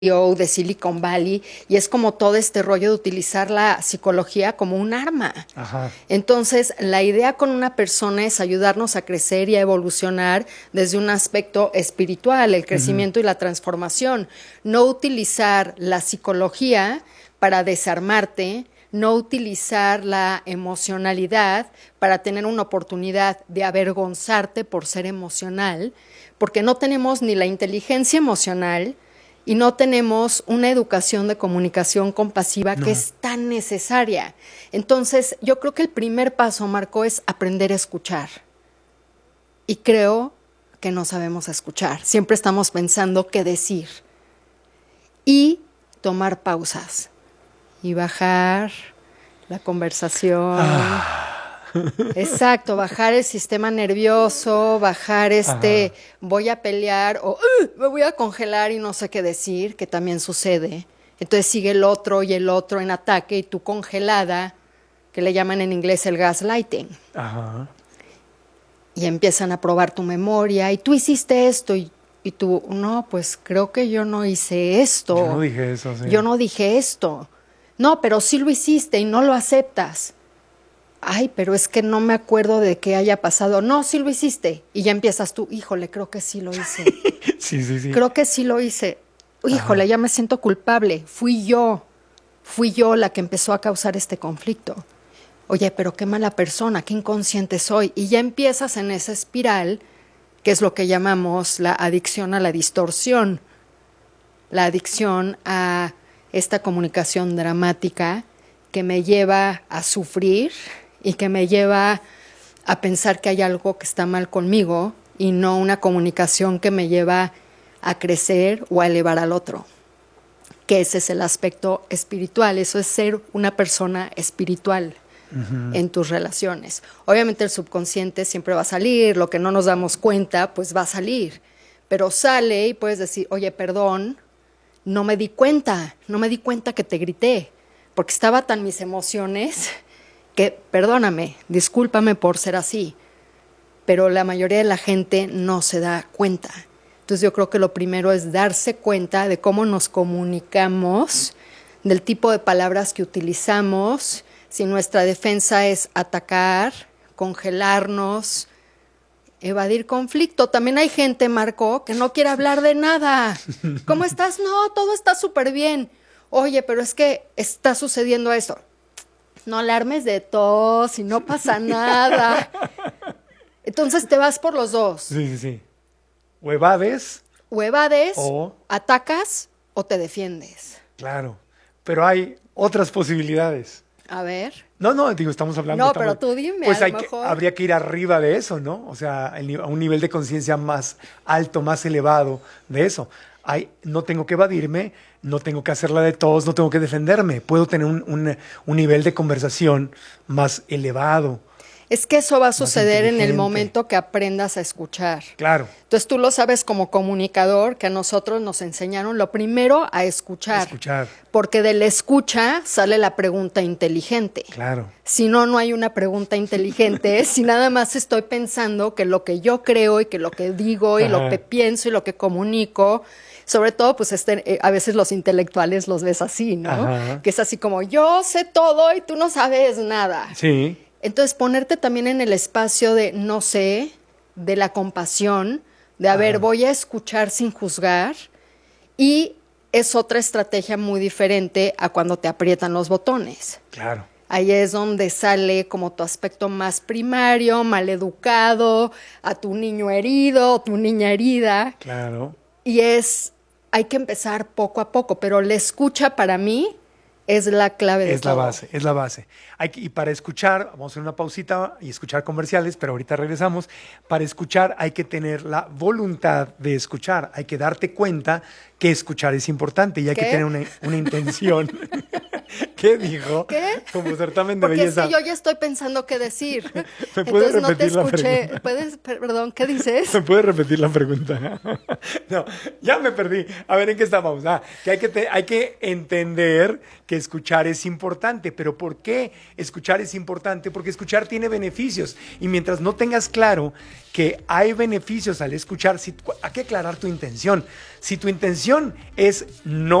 de Silicon Valley, y es como todo este rollo de utilizar la psicología como un arma. Ajá. Entonces, la idea con una persona es ayudarnos a crecer y a evolucionar desde un aspecto espiritual, el crecimiento y la transformación. No utilizar la psicología para desarmarte, no utilizar la emocionalidad para tener una oportunidad de avergonzarte por ser emocional, porque no tenemos ni la inteligencia emocional y no tenemos una educación de comunicación compasiva que es tan necesaria. Entonces, yo creo que el primer paso, Marco, es aprender a escuchar. Y creo que no sabemos escuchar. Siempre estamos pensando qué decir. Y tomar pausas. Y bajar la conversación. Exacto, bajar el sistema nervioso, bajar voy a pelear o me voy a congelar y no sé qué decir, que también sucede. Entonces sigue el otro y el otro en ataque y tú congelada, que le llaman en inglés el gaslighting. Ajá. Y empiezan a probar tu memoria y tú hiciste esto y tú, no, pues creo que yo no hice esto. Yo no dije eso, sí. Yo no dije esto. No, pero sí lo hiciste y no lo aceptas. Ay, pero es que no me acuerdo de qué haya pasado. No, sí lo hiciste. Y ya empiezas tú, híjole, creo que sí lo hice. Sí. Creo que sí lo hice. Híjole, ya me siento culpable. Fui yo la que empezó a causar este conflicto. Oye, pero qué mala persona, qué inconsciente soy. Y ya empiezas en esa espiral, que es lo que llamamos la adicción a la distorsión. La adicción a esta comunicación dramática que me lleva a sufrir y que me lleva a pensar que hay algo que está mal conmigo y no una comunicación que me lleva a crecer o a elevar al otro. Que ese es el aspecto espiritual, eso es ser una persona espiritual en tus relaciones. Obviamente el subconsciente siempre va a salir, lo que no nos damos cuenta, pues va a salir. Pero sale y puedes decir, oye, perdón, no me di cuenta que te grité, porque estaba tan mis emociones que, perdóname, discúlpame por ser así, pero la mayoría de la gente no se da cuenta. Entonces yo creo que lo primero es darse cuenta de cómo nos comunicamos, del tipo de palabras que utilizamos, si nuestra defensa es atacar, congelarnos, evadir conflicto. También hay gente, Marco, que no quiere hablar de nada. ¿Cómo estás? No, todo está súper bien. Oye, pero es que está sucediendo eso. No alarmes de tos y no pasa nada. Entonces te vas por los dos. Sí. O evades. O evades, O atacas o te defiendes. Claro, pero hay otras posibilidades. A ver. No, digo, estamos hablando... No, pero tú dime, pues a lo mejor. habría que ir arriba de eso, ¿no? O sea, a un nivel de conciencia más alto, más elevado de eso. No tengo que evadirme, no tengo que hacerla de todos, no tengo que defenderme. Puedo tener un nivel de conversación más elevado. Es que eso va a suceder en el momento que aprendas a escuchar. Claro. Entonces tú lo sabes como comunicador, que a nosotros nos enseñaron lo primero a escuchar. Escuchar. Porque de la escucha sale la pregunta inteligente. Claro. Si no, no hay una pregunta inteligente. Si nada más estoy pensando que lo que yo creo y que lo que digo y lo que pienso y lo que comunico, sobre todo, pues a veces los intelectuales los ves así, ¿no? Ajá. Que es así como, yo sé todo y tú no sabes nada. Sí. Entonces, ponerte también en el espacio de no sé, de la compasión, de a ver, voy a escuchar sin juzgar, y es otra estrategia muy diferente a cuando te aprietan los botones. Claro. Ahí es donde sale como tu aspecto más primario, maleducado, a tu niño herido, tu niña herida. Claro. Y hay que empezar poco a poco, pero la escucha para mí es la clave de todo. Es la base. Y para escuchar, vamos a hacer una pausita y escuchar comerciales, pero ahorita regresamos. Para escuchar hay que tener la voluntad de escuchar. Hay que darte cuenta que escuchar es importante y hay que tener una intención. ¿Qué dijo? ¿Qué? Como certamen de Porque belleza. es que yo ya estoy pensando qué decir. ¿Me puedes Entonces no te repetir la escuché. pregunta? Perdón, ¿qué dices? ¿Me puedes repetir la pregunta? No, ya me perdí. A ver, ¿en qué estábamos? Que hay que entender que escuchar es importante. ¿Pero por qué escuchar es importante? Porque escuchar tiene beneficios. Y mientras no tengas claro que hay beneficios al escuchar, hay que aclarar tu intención. Si tu intención es no